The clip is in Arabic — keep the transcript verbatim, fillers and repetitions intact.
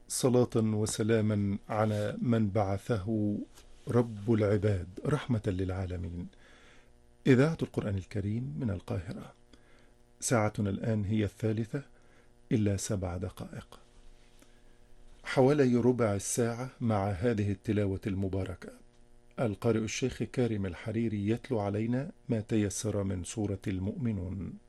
صلاة وسلاما على من بعثه رب العباد رحمة للعالمين. إذاعة القرآن الكريم من القاهرة. ساعتنا الآن هي الثالثة إلا سبع دقائق، حوالي ربع الساعة مع هذه التلاوة المباركة. القارئ الشيخ كارم الحريري يتلو علينا ما تيسر من سورة المؤمنون.